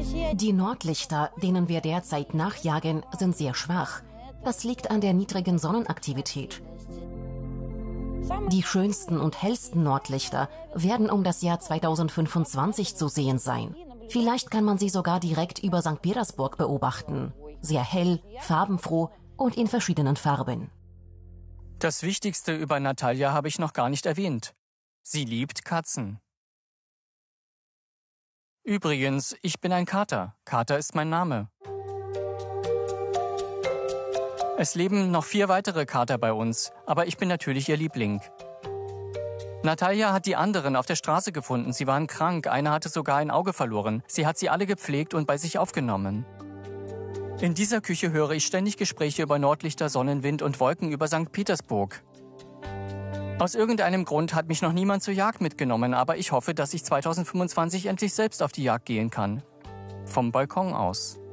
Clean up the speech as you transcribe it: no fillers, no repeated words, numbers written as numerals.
Die Nordlichter, denen wir derzeit nachjagen, sind sehr schwach. Das liegt an der niedrigen Sonnenaktivität. Die schönsten und hellsten Nordlichter werden um das Jahr 2025 zu sehen sein. Vielleicht kann man sie sogar direkt über St. Petersburg beobachten. Sehr hell, farbenfroh und in verschiedenen Farben. Das Wichtigste über Natalja habe ich noch gar nicht erwähnt. Sie liebt Katzen. Übrigens, ich bin ein Kater. Kater ist mein Name. Es leben noch 4 weitere Kater bei uns, aber ich bin natürlich ihr Liebling. Natalja hat die anderen auf der Straße gefunden. Sie waren krank, einer hatte sogar ein Auge verloren. Sie hat sie alle gepflegt und bei sich aufgenommen. In dieser Küche höre ich ständig Gespräche über Nordlichter, Sonnenwind und Wolken über St. Petersburg. Aus irgendeinem Grund hat mich noch niemand zur Jagd mitgenommen, aber ich hoffe, dass ich 2025 endlich selbst auf die Jagd gehen kann. Vom Balkon aus.